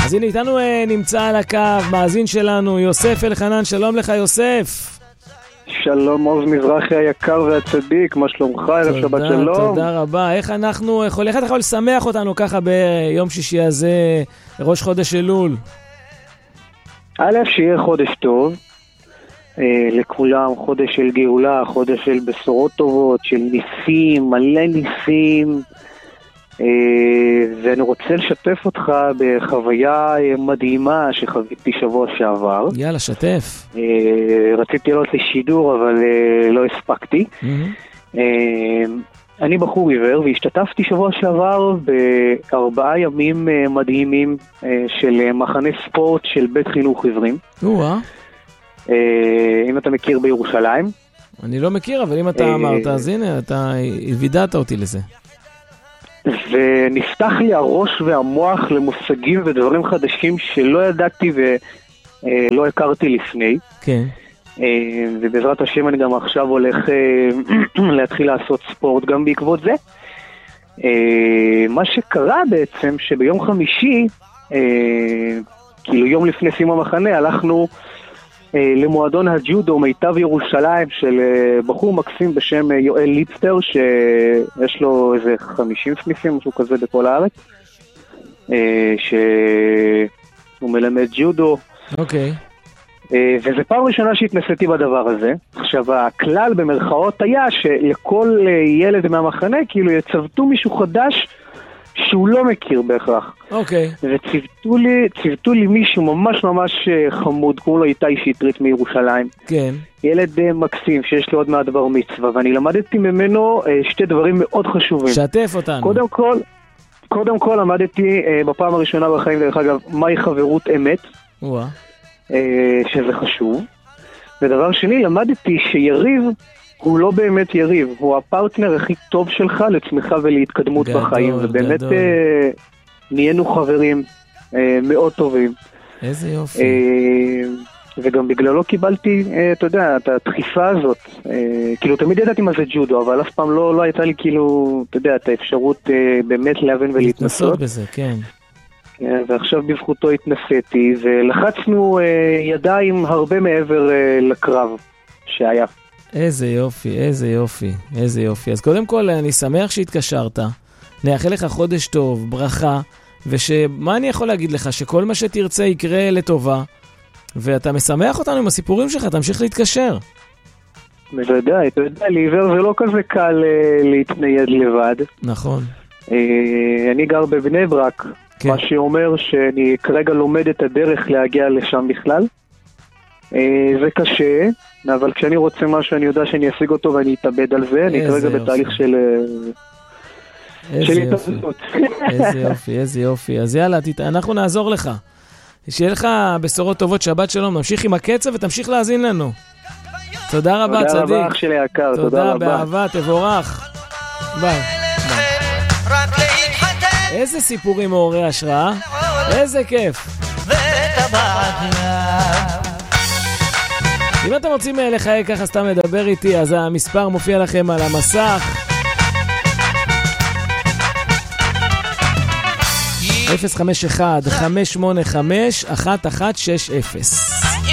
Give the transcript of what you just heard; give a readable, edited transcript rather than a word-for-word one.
אז הנה איתנו נמצא על הקו מאזין שלנו יוסף אלחנן. שלום לך יוסף. שלום עוז מזרחי היקר והצדיק, מה שלומך? ערב שבת שלום. תודה רבה. איך אתה יכול לשמח אותנו ככה ביום שישי הזה, ראש חודש אלול? א', שיהיה חודש טוב לכולם, חודש של גאולה, חודש של בשורות טובות, של ניסים, מלא ניסים, ואני רוצה לשתף אותך בחוויה מדהימה שחוויתי שבוע שעבר. יאללה, שתף. רציתי לעלות לשידור אבל לא הספקתי. אני בחור עיוור והשתתפתי שבוע שעבר ב4 ימים מדהימים של מחנה ספורט של בית חינוך עיוורים. אם אתה מכיר בירושלים. אני לא מכיר, אבל אם אתה אמרת, אז הנה, אתה וידעת אותי לזה. ונפתח לי הראש והמוח למושגים ודברים חדשים שלא ידעתי ולא הכרתי לפני. כן. ובעזרת השם אני גם עכשיו הולך להתחיל לעשות ספורט גם בעקבות זה. מה שקרה בעצם שביום חמישי, כאילו יום לפני סיום המחנה, הלכנו למועדון הג'ודו מיטב ירושלים של בחור מקסים בשם יואל ליפסטר, שיש לו איזה 50 סניפים, משהו כזה בכל הארץ, שהוא מלמד ג'ודו. אוקיי. וזה פעם ראשונה שהתנסיתי בדבר הזה. עכשיו, הכלל במרכאות היה שלכל ילד מהמחנה כאילו יצוותו מישהו חדש שהוא לא מכיר בהכרח. אוקיי. וצוותו לי מישהו ממש ממש חמוד, קוראים לו איתי שטרית מירושלים. כן. ילד מקסים שיש לו עוד מעט בר מצווה, ואני למדתי ממנו 2 דברים מאוד חשובים. שתף אותנו. קודם כל למדתי בפעם הראשונה בחיים, דרך אגב, מהי חברות אמת. שזה חשוב. ודבר שני, למדתי שיריב הוא לא באמת יריב, הוא הפרטנר הכי טוב שלך לצמיחה ולהתקדמות בחיים, ובאמת נהיינו חברים מאוד טובים. איזה יופי. וגם בגללו קיבלתי, אתה יודע, את הדחיפה הזאת. כאילו תמיד ידעתי מה זה ג'ודו, אבל אף פעם לא הייתה לי כאילו, אתה יודע, את האפשרות באמת להבין ולהתנסות בזה, כן. ועכשיו בזכותו התנסיתי, ולחצנו ידיים הרבה מעבר לקרב שהיה. איזה יופי, איזה יופי, איזה יופי. אז קודם כל אני שמח שהתקשרת, נאחל לך חודש טוב, ברכה, ושמה אני יכול להגיד לך? שכל מה שתרצה יקרה לטובה, ואתה משמח אותנו עם הסיפורים שלך, תמשיך להתקשר. בוודאי, אתה יודע, לעיוור זה לא כזה קל להתנייד לבד. נכון. אני גר בבני ברק, מה שאומר שאני כרגע לומד את הדרך להגיע לשם בכלל. זה קשה, אבל כשאני רוצה משהו אני יודע שאני אשיג אותו ואני אתאבד על זה. אני כרגע בתהליך של התאבדות. איזה יופי, איזה יופי. אז יאללה, אנחנו נעזור לך. שיהיה לך בשורות טובות, שבת שלום, נמשיך עם הקצב ותמשיך להאזין לנו. תודה רבה, צדיק. תודה רבה, אח שלי יקר, תודה רבה. באהבה, תבורך. ביי. איזה סיפורים מעוררי השראה, איזה כיף. אם אתם רוצים לחייג ככה סתם לדבר איתי, אז המספר מופיע לכם על המסך. 051-585-1160.